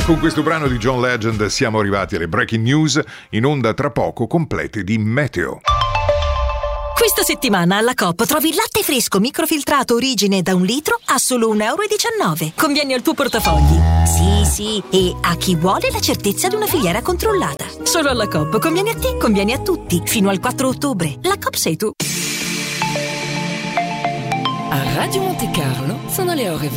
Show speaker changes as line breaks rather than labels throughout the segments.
Con questo brano di John Legend siamo arrivati alle breaking news, in onda tra poco complete di Meteo.
Questa settimana alla Coop trovi il latte fresco microfiltrato origine da 1 litro a solo €1,19. Conviene al tuo portafogli. Sì, e a chi vuole la certezza di una filiera controllata. Solo alla Coop conviene a te, conviene a tutti. Fino al 4 ottobre. La Coop sei tu.
A Radio Monte Carlo sono le ore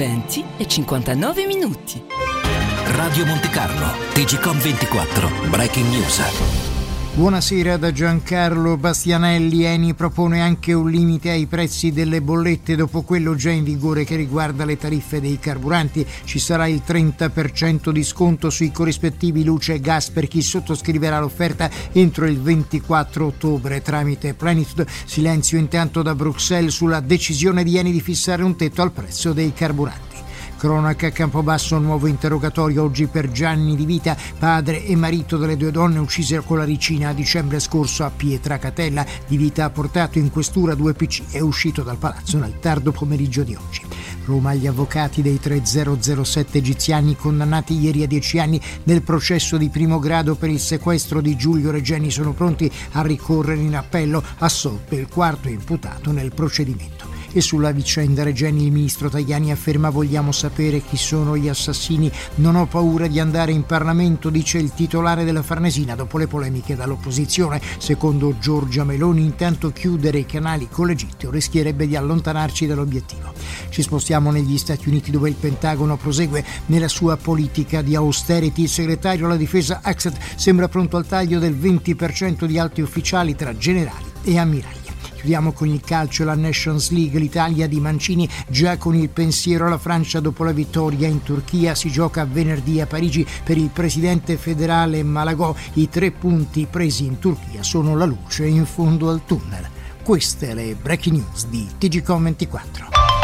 20:59.
Radio Monte Carlo, TGcom 24, Breaking News.
Buonasera da Giancarlo Bastianelli. Eni propone anche un limite ai prezzi delle bollette dopo quello già in vigore che riguarda le tariffe dei carburanti. Ci sarà il 30% di sconto sui corrispettivi luce e gas per chi sottoscriverà l'offerta entro il 24 ottobre tramite Plenitude. Silenzio intanto da Bruxelles sulla decisione di Eni di fissare un tetto al prezzo dei carburanti. Cronaca a Campobasso, nuovo interrogatorio oggi per Gianni Di Vita, padre e marito delle 2 donne uccise con la ricina a dicembre scorso a Pietracatella. Di Vita ha portato in questura 2 PC e è uscito dal palazzo nel tardo pomeriggio di oggi. Roma, gli avvocati dei 3007 egiziani condannati ieri a 10 anni nel processo di primo grado per il sequestro di Giulio Regeni sono pronti a ricorrere in appello, assolto il 4º imputato nel procedimento. E sulla vicenda Regeni il ministro Tajani afferma: vogliamo sapere chi sono gli assassini, non ho paura di andare in Parlamento, dice il titolare della Farnesina dopo le polemiche dall'opposizione. Secondo Giorgia Meloni, intanto chiudere i canali con l'Egitto rischierebbe di allontanarci dall'obiettivo. Ci spostiamo negli Stati Uniti, dove il Pentagono prosegue nella sua politica di austerity. Il segretario alla difesa Axet sembra pronto al taglio del 20% di alti ufficiali tra generali e ammiragli. Chiudiamo con il calcio e la Nations League. L'Italia di Mancini già con il pensiero alla Francia dopo la vittoria in Turchia. Si gioca venerdì a Parigi per il presidente federale Malagò. I 3 punti presi in Turchia sono la luce in fondo al tunnel. Queste le breaking news di TGcom 24.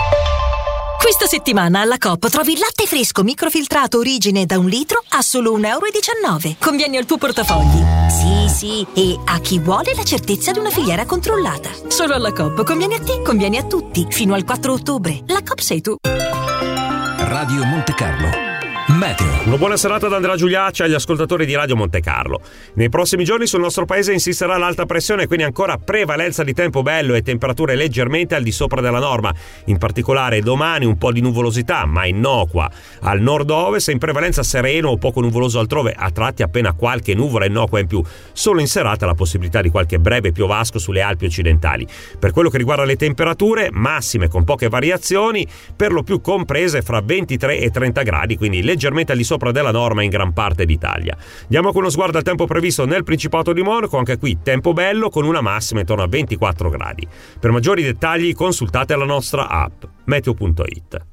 Questa settimana alla Coop trovi il latte fresco microfiltrato origine da 1 litro a solo €1,19. Conviene al tuo portafogli. Sì, e a chi vuole la certezza di una filiera controllata. Solo alla Coop conviene a te, conviene a tutti. Fino al 4 ottobre. La Coop sei tu.
Radio Monte Carlo, Meteo.
Una buona serata da Andrea Giuliacci agli ascoltatori di Radio Monte Carlo. Nei prossimi giorni sul nostro paese insisterà l'alta pressione, quindi ancora prevalenza di tempo bello e temperature leggermente al di sopra della norma. In particolare domani un po' di nuvolosità, ma innocua al nord-ovest, in prevalenza sereno o poco nuvoloso altrove, a tratti appena qualche nuvola innocua in più. Solo in serata la possibilità di qualche breve piovasco sulle Alpi occidentali. Per quello che riguarda le temperature, massime con poche variazioni, per lo più comprese fra 23 e 30 gradi, quindi leggermente al di sopra della norma in gran parte d'Italia. Diamo con uno sguardo al tempo previsto nel Principato di Monaco, anche qui tempo bello con una massima intorno a 24 gradi. Per maggiori dettagli consultate la nostra app meteo.it.